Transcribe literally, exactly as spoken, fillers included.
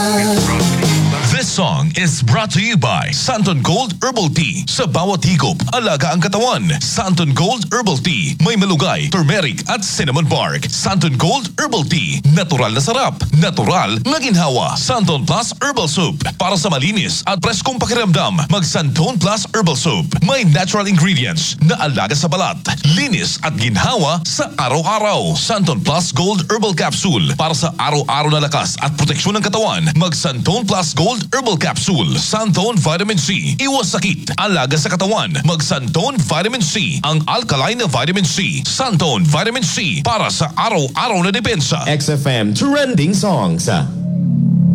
This song is brought to you by Santon Gold Herbal Tea. Sa bawat higop, alaga ang katawan. Santon Gold Herbal Tea. May malugay, turmeric at cinnamon bark. Santon Gold Herbal Tea. Natural na sarap. Natural na ginhawa. Santon Plus Herbal Soup. Para sa malinis at preskong pakiramdam, mag Santon Plus Herbal Soup. May natural ingredients na alaga sa balat. Linis at ginhawa sa araw-araw. Santon Plus Gold Herbal Capsule. Para sa araw-araw na lakas at proteksyon ng katawan, mag Santon Plus Gold Herbal Capsule. Santon Vitamin C. Iwas sakit. Alaga sa katawan. Mag Santon Vitamin C. Ang alkaline na vitamin C. Santon Vitamin C. Para sa araw-araw na depensa. X F M Trending Songs.